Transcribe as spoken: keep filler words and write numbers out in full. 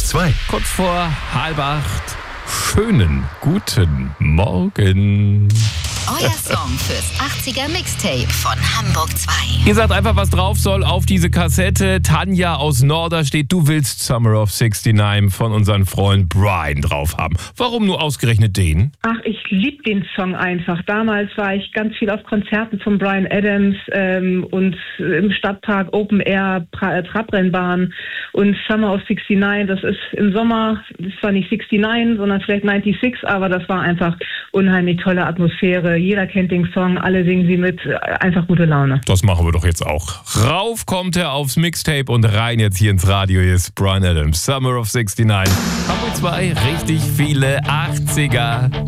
zwei. Kurz vor halb acht. Schönen guten Morgen. Euer Song fürs achtziger Mixtape von Hamburg zwei. Ihr sagt einfach, was drauf soll auf diese Kassette. Tanja aus Norderstedt, du willst Summer of sixty-nine von unserem Freund Brian drauf haben. Warum nur ausgerechnet den? Ach, ich liebe den Song einfach. Damals war ich ganz viel auf Konzerten von Bryan Adams ähm, und im Stadtpark Open Air pra- Trabrennbahn und Summer of sixty-nine. Das ist im Sommer, das war nicht sixty-nine, sondern vielleicht neunundsechzig, aber das war einfach unheimlich tolle Atmosphäre. Jeder kennt den Song, alle singen sie mit, einfach gute Laune. Das machen wir doch jetzt auch. Rauf kommt er aufs Mixtape und rein jetzt hier ins Radio. Hier ist Bryan Adams, Summer of sixty-nine. Hamburg zwei, richtig viele achtziger.